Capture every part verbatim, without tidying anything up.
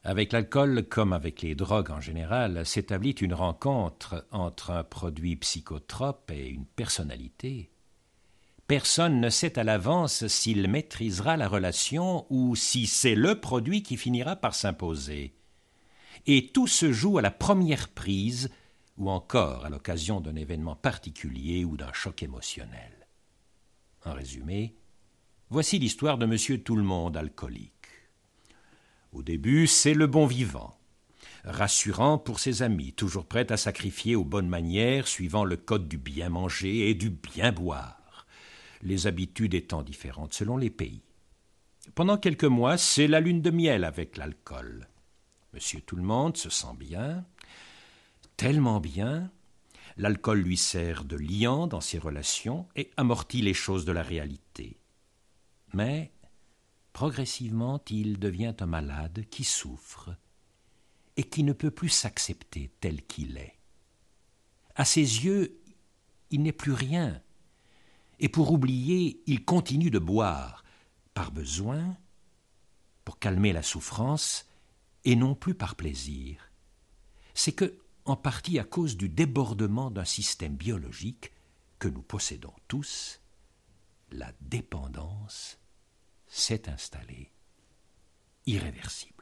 Avec l'alcool, comme avec les drogues en général, s'établit une rencontre entre un produit psychotrope et une personnalité. Personne ne sait à l'avance s'il maîtrisera la relation ou si c'est le produit qui finira par s'imposer. Et tout se joue à la première prise ou encore à l'occasion d'un événement particulier ou d'un choc émotionnel. En résumé, voici l'histoire de Monsieur Tout-le-Monde alcoolique. Au début, c'est le bon vivant, rassurant pour ses amis, toujours prêt à sacrifier aux bonnes manières, suivant le code du bien manger et du bien boire, les habitudes étant différentes selon les pays. Pendant quelques mois, c'est la lune de miel avec l'alcool. Monsieur Tout-le-Monde se sent bien, tellement bien, l'alcool lui sert de liant dans ses relations et amortit les choses de la réalité. Mais progressivement, il devient un malade qui souffre et qui ne peut plus s'accepter tel qu'il est. À ses yeux, il n'est plus rien, et pour oublier, il continue de boire, par besoin, pour calmer la souffrance, et non plus par plaisir. C'est que, en partie à cause du débordement d'un système biologique que nous possédons tous, la dépendance s'est installée, irréversible.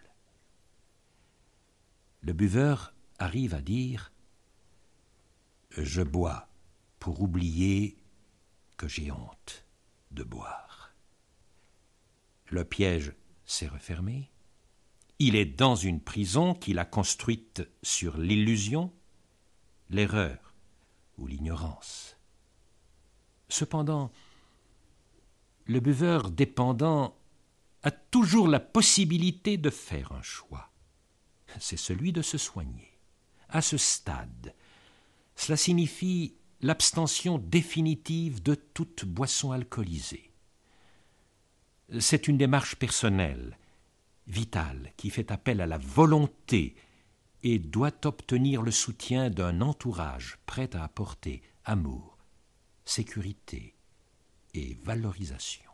Le buveur arrive à dire « Je bois pour oublier que j'ai honte de boire ». Le piège s'est refermé. Il est dans une prison qu'il a construite sur l'illusion, l'erreur ou l'ignorance. Cependant, le buveur dépendant a toujours la possibilité de faire un choix. C'est celui de se soigner. À ce stade, cela signifie l'abstention définitive de toute boisson alcoolisée. C'est une démarche personnelle, vitale, qui fait appel à la volonté et doit obtenir le soutien d'un entourage prêt à apporter amour, sécurité et valorisation.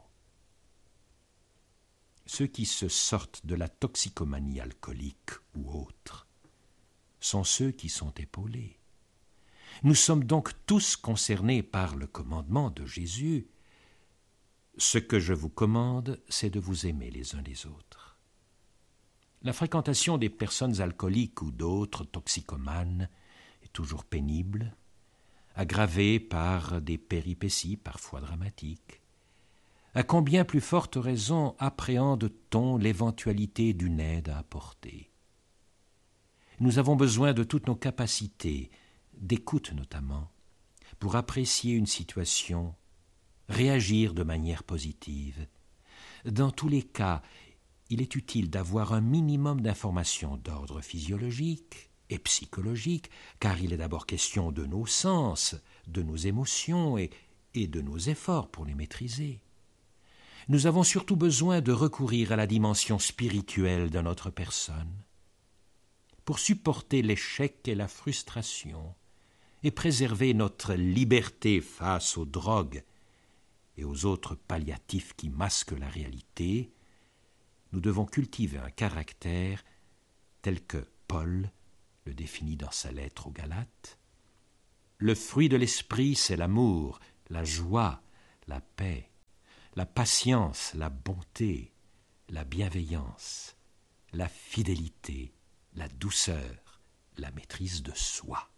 Ceux qui se sortent de la toxicomanie alcoolique ou autre sont ceux qui sont épaulés. Nous sommes donc tous concernés par le commandement de Jésus. Ce que je vous commande, c'est de vous aimer les uns les autres. La fréquentation des personnes alcooliques ou d'autres toxicomanes est toujours pénible, aggravée par des péripéties parfois dramatiques. À combien plus forte raison appréhende-t-on l'éventualité d'une aide à apporter? Nous avons besoin de toutes nos capacités, d'écoute notamment, pour apprécier une situation, réagir de manière positive. Dans tous les cas, il est utile d'avoir un minimum d'informations d'ordre physiologique et psychologique, car il est d'abord question de nos sens, de nos émotions et, et de nos efforts pour les maîtriser. Nous avons surtout besoin de recourir à la dimension spirituelle de notre personne pour supporter l'échec et la frustration et préserver notre liberté face aux drogues et aux autres palliatifs qui masquent la réalité. Nous devons cultiver un caractère tel que Paul le définit dans sa lettre aux Galates. Le fruit de l'esprit, c'est l'amour, la joie, la paix, la patience, la bonté, la bienveillance, la fidélité, la douceur, la maîtrise de soi.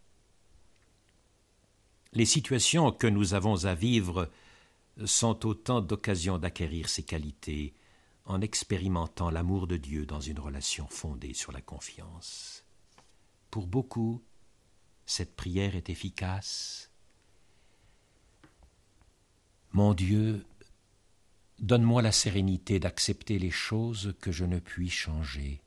Les situations que nous avons à vivre sont autant d'occasions d'acquérir ces qualités en expérimentant l'amour de Dieu dans une relation fondée sur la confiance. Pour beaucoup, cette prière est efficace. Mon Dieu, donne-moi la sérénité d'accepter les choses que je ne puis changer,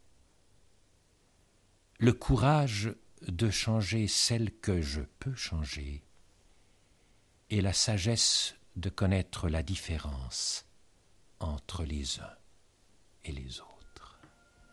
le courage de changer celles que je peux changer, et la sagesse de connaître la différence entre les uns et les autres.